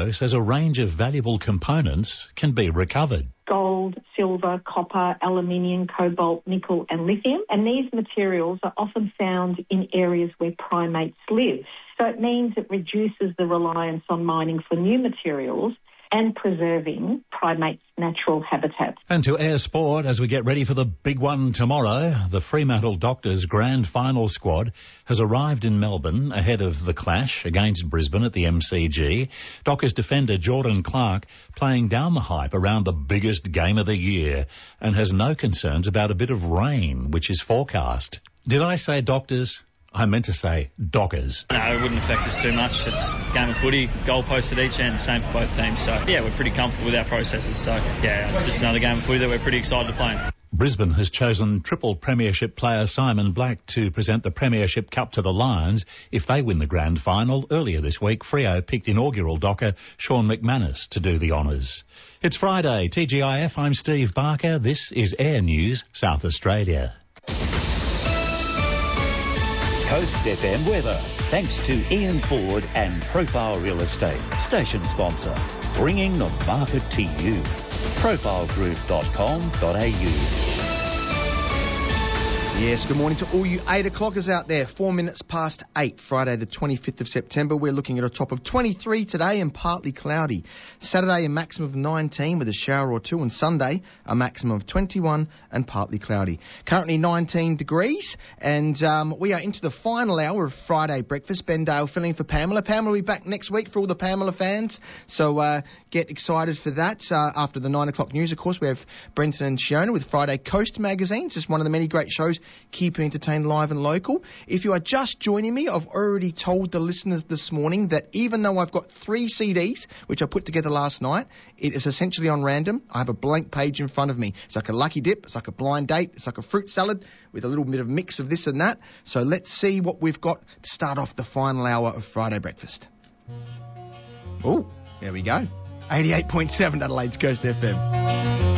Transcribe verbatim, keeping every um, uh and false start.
Frio says a range of valuable components can be recovered. Gold, silver, copper, aluminium, cobalt, nickel and lithium. And these materials are often found in areas where primates live. So it means it reduces the reliance on mining for new materials and preserving primates' natural habitat. And to air sport, as we get ready for the big one tomorrow, the Fremantle Doctors grand final squad has arrived in Melbourne ahead of the clash against Brisbane at the M C G. Dockers defender Jordan Clark playing down the hype around the biggest game of the year and has no concerns about a bit of rain, which is forecast. Did I say Doctors? I meant to say Dockers. No, it wouldn't affect us too much. It's a game of footy, goalpost at each end, same for both teams. So, yeah, we're pretty comfortable with our processes. So, yeah, it's just another game of footy that we're pretty excited to play in. Brisbane has chosen triple premiership player Simon Black to present the Premiership Cup to the Lions if they win the grand final. Earlier this week, Freo picked inaugural docker Sean McManus to do the honours. It's Friday, T G I F, I'm Steve Barker. This is Air News South Australia. Coast F M weather, thanks to Ian Ford and Profile Real Estate, station sponsor, bringing the market to you. profile group dot com dot a u. Yes, good morning to all you eight o'clockers out there. Four minutes past eight, Friday the twenty-fifth of September. We're looking at a top of twenty-three today and partly cloudy. Saturday a maximum of nineteen with a shower or two, and Sunday a maximum of twenty-one and partly cloudy. Currently nineteen degrees, and um, we are into the final hour of Friday breakfast. Ben Dale filling in for Pamela. Pamela will be back next week for all the Pamela fans, so uh, get excited for that. Uh, after the nine o'clock news, of course, we have Brenton and Shiona with Friday Coast magazine. It's just one of the many great shows. Keep you entertained live and local. If you are just joining me, I've already told the listeners this morning that even though I've got three C Ds, which I put together last night, it is essentially on random. I have a blank page in front of me. It's like a lucky dip. It's like a blind date. It's like a fruit salad with a little bit of mix of this and that. So let's see what we've got to start off the final hour of Friday breakfast. Oh, there we go. eighty-eight point seven Adelaide's Coast F M.